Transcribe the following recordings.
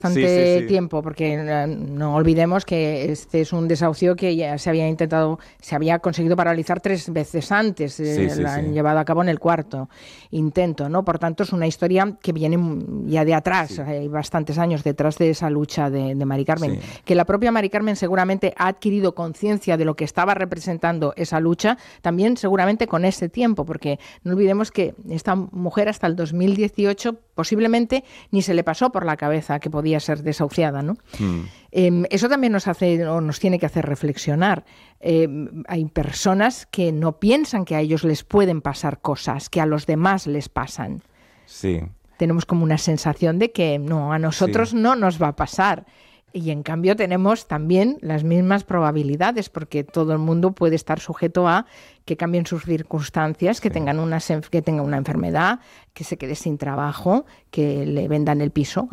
bastante tiempo, porque no olvidemos que este es un desahucio que ya se había conseguido paralizar 3 veces antes, lo han llevado a cabo en el 4º intento, ¿no? Por tanto, es una historia que viene ya de atrás, hay bastantes años detrás de esa lucha de Mari Carmen, que la propia Mari Carmen seguramente ha adquirido conciencia de lo que estaba representando esa lucha, también seguramente con ese tiempo, porque no olvidemos que esta mujer hasta el 2018 posiblemente ni se le pasó por la cabeza que podía ser desahuciada, ¿no? Eso también nos tiene que hacer reflexionar. Hay personas que no piensan que a ellos les pueden pasar cosas, que a los demás les pasan. Sí. Tenemos como una sensación de que no, a nosotros no nos va a pasar. Y en cambio tenemos también las mismas probabilidades, porque todo el mundo puede estar sujeto a que cambien sus circunstancias, que tenga una enfermedad, que se quede sin trabajo, que le vendan el piso.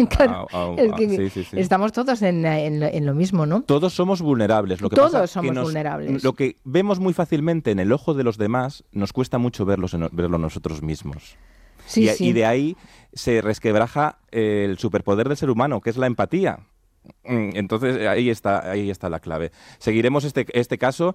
Estamos todos en lo mismo, ¿no? Todos somos vulnerables. Todos somos vulnerables. Lo que vemos muy fácilmente en el ojo de los demás, nos cuesta mucho verlo nosotros mismos. Y de ahí se resquebraja el superpoder del ser humano, que es la empatía. Entonces ahí está la clave. Seguiremos este caso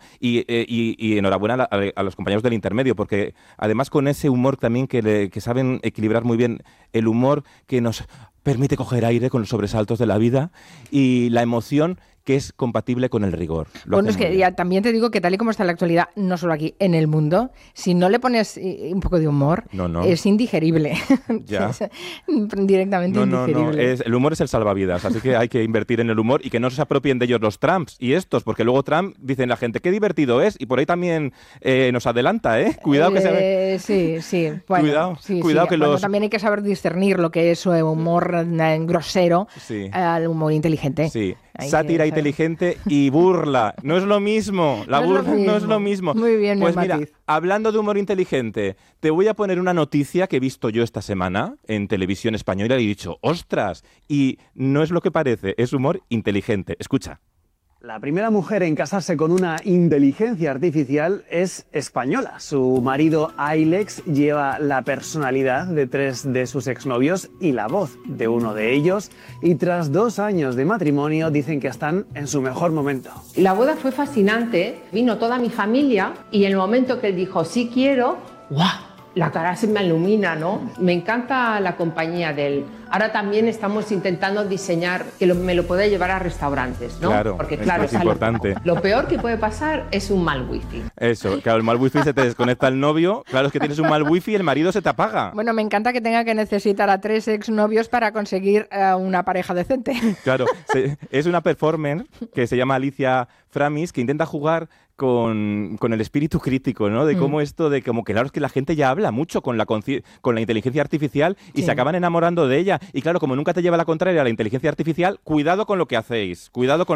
y enhorabuena a los compañeros del intermedio, porque además con ese humor también que saben equilibrar muy bien el humor que nos permite coger aire con los sobresaltos de la vida y la emoción que es compatible con el rigor. Bueno, es que ya también te digo que tal y como está la actualidad, no solo aquí, en el mundo, si no le pones un poco de humor, es indigerible. Ya. Es directamente indigerible. El humor es el salvavidas, así que hay que invertir en el humor y que no se apropien de ellos los Trumps y estos, porque luego Trump, dicen la gente, qué divertido es, y por ahí también nos adelanta, ¿eh? Cuidado que se ve. Sí. Bueno, cuidado que bueno, también hay que saber discernir lo que es humor grosero al humor inteligente. Sí. Sátira inteligente y burla. No es lo mismo. La burla no es lo mismo. Muy bien, pues mira, hablando de humor inteligente, te voy a poner una noticia que he visto yo esta semana en televisión española y he dicho, ¡ostras! Y no es lo que parece, es humor inteligente. Escucha. La primera mujer en casarse con una inteligencia artificial es española. Su marido Ailex lleva la personalidad de 3 de sus exnovios y la voz de uno de ellos. Y tras 2 años de matrimonio dicen que están en su mejor momento. La boda fue fascinante. Vino toda mi familia y en el momento que él dijo sí quiero, ¡guau! La cara se me ilumina, ¿no? Me encanta la compañía de él. Ahora también estamos intentando diseñar que me lo pueda llevar a restaurantes, ¿no? Claro, porque claro, es importante. Lo peor que puede pasar es un mal wifi. Eso, claro, el mal wifi se te desconecta el novio. Claro, es que tienes un mal wifi y el marido se te apaga. Bueno, me encanta que tenga que necesitar a 3 exnovios para conseguir una pareja decente. Claro, es una performer que se llama Alicia Framis que intenta jugar con el espíritu crítico, ¿no? De cómo esto, de como que claro, es que la gente ya habla mucho con la inteligencia artificial y se acaban enamorando de ella. Y claro, como nunca te lleva la contraria a la inteligencia artificial, cuidado con lo que hacéis,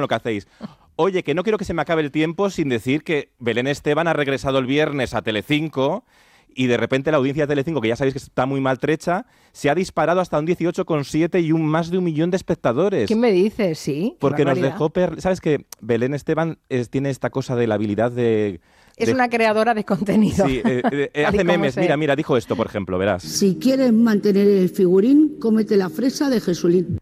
Oye, que no quiero que se me acabe el tiempo sin decir que Belén Esteban ha regresado el viernes a Telecinco y de repente la audiencia de Telecinco, que ya sabéis que está muy maltrecha, se ha disparado hasta un 18,7 y más de 1 millón de espectadores. ¿Qué me dices? Sí. Porque nos dejó... ¿Sabes que Belén Esteban tiene esta cosa de la habilidad de... Es una creadora de contenido. Sí, hace memes. Mira, dijo esto, por ejemplo, verás. Si quieres mantener el figurín, cómete la fresa de Jesulín.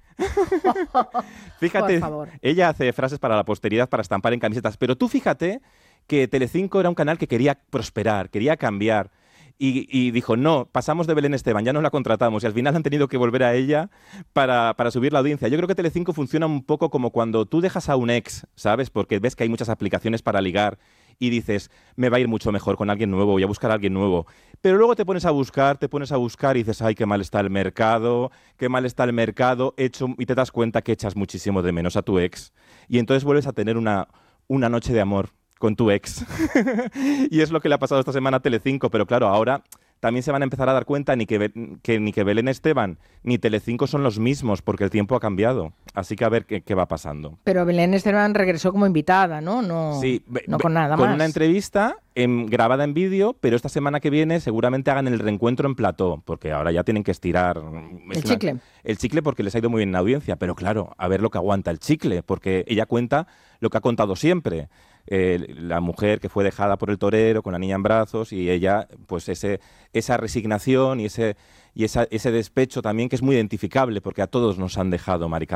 Fíjate, por favor. Ella hace frases para la posteridad, para estampar en camisetas, pero tú fíjate que Telecinco era un canal que quería prosperar, quería cambiar. Y dijo, no, pasamos de Belén Esteban, ya nos la contratamos y al final han tenido que volver a ella para subir la audiencia. Yo creo que Telecinco funciona un poco como cuando tú dejas a un ex, ¿sabes? Porque ves que hay muchas aplicaciones para ligar y dices, me va a ir mucho mejor con alguien nuevo, voy a buscar a alguien nuevo. Pero luego te pones a buscar y dices, ay, qué mal está el mercado, y te das cuenta que echas muchísimo de menos a tu ex. Y entonces vuelves a tener una noche de amor con tu ex. Y es lo que le ha pasado esta semana a Telecinco, pero claro, ahora también se van a empezar a dar cuenta ni que Belén Esteban ni Telecinco son los mismos, porque el tiempo ha cambiado. Así que a ver qué va pasando. Pero Belén Esteban regresó como invitada, ¿no? Sí, no con nada más. Con una entrevista grabada en vídeo, pero esta semana que viene seguramente hagan el reencuentro en plató, porque ahora ya tienen que estirar el chicle porque les ha ido muy bien en audiencia, pero claro, a ver lo que aguanta el chicle, porque ella cuenta lo que ha contado siempre. La mujer que fue dejada por el torero con la niña en brazos y ella, pues esa resignación y ese despecho también que es muy identificable porque a todos nos han dejado, Mari Carmen.